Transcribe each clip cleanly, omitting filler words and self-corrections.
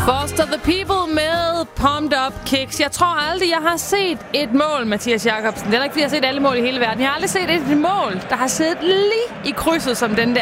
Foster the People med Pumped Up Kicks. Jeg tror aldrig, jeg har set et mål, Mathias Jakobsen. Det er ikke, fordi jeg har set alle mål i hele verden. Jeg har aldrig set et mål, der har siddet lige i krydset som den der.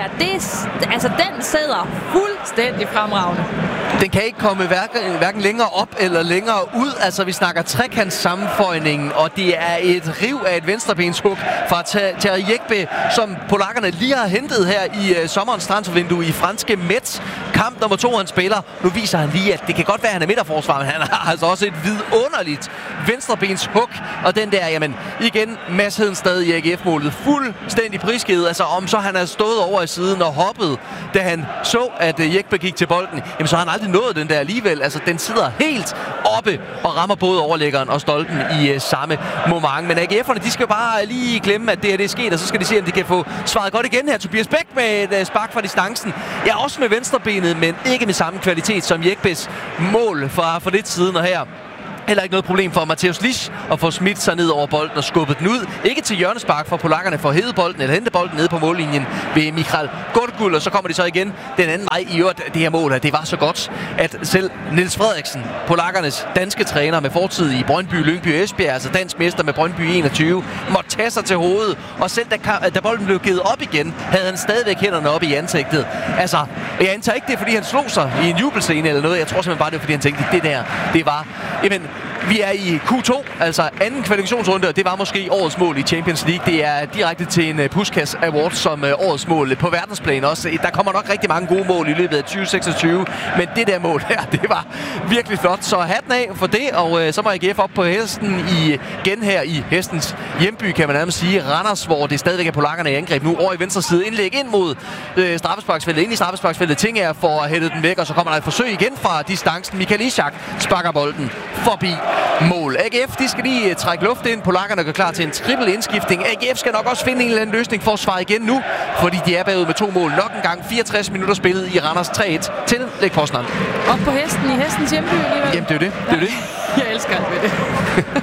Den sidder fuldstændig fremragende. Den kan ikke komme hverken længere op eller længere ud. Altså, vi snakker trekantssammenføjningen, og det er et riv af et venstrebenshug fra Terry Jekbe, som polakkerne lige har hentet her i sommerens transfervindue i franske Metz. Kamp nummer 2, han spiller. Nu viser han lige, at det kan godt være, at han er midterforsvar, men han har altså også et vidunderligt venstrebenshug. Og den der, jamen, igen, Mads stadig i AGF-målet. Fuldstændig prisgivet. Altså, om så han er stået over i siden og hoppet, da han så, at Jekbe gik til bolden, jamen, så har han aldrig nået den der alligevel. Altså, den sidder helt oppe og rammer både overlæggeren og stolpen i samme moment. Men AGF'erne, de skal bare lige glemme, at det her det er sket, og så skal de se, om de kan få svaret godt igen her. Tobias Bæk med et spark fra distancen. Ja, også med venstrebenet, men ikke med samme kvalitet som Jekbes mål for lidt siden, og her heller ikke noget problem for Mateusz Lich at få smidt sig ned over bolden og skubbet den ud. Ikke til hjørnespark for polakkerne for at hæve bolden eller hente bolden ned på mållinjen ved Michael Gorgul, og så kommer de så igen den anden vej. I øvrigt, det her mål her, det var så godt, at selv Niels Frederiksen, polakkernes danske træner med fortid i Brøndby, Lyngby og Esbjerg, altså dansk mester med Brøndby 21, måtte tage sig til hovedet, og selv da bolden blev givet op igen, havde han stadigvæk hænderne op i ansigtet. Altså, jeg antager ikke det, fordi han slog sig i en jubelscene eller noget. Jeg tror simpelthen bare, det var, fordi han tænkte, det der, det var... Jamen, vi er i Q2, altså anden kvalifikationsrunde, og det var måske årets mål i Champions League. Det er direkte til en Puskas Award som årets mål på verdensplan også. Der kommer nok rigtig mange gode mål i løbet af 2026, men det der mål her, det var virkelig flot. Så hatten af for det, og så må AGF op på hesten igen her i hestens hjemby, kan man nærmest sige. Randers, hvor det stadigvæk er polakkerne i angreb nu. Over i venstre side, indlæg ind mod straffesparksfeltet, ind i straffesparksfeltet. Tinger for at hætte den væk, og så kommer der et forsøg igen fra distancen. Michael Ishak sparker bolden forbi mål. AGF, de skal lige trække luft ind. Polakkerne går klar til en triple indskiftning. AGF skal nok også finde en eller anden løsning for at svare igen nu, fordi de er bagud med 2 mål. Nok en gang 64 minutter spillet i Randers 3-1 til Lech Poznan. Op på hesten i hestens hjemby alligevel. Jamen, det er jo det. Det er det. Jeg elsker alt ved det.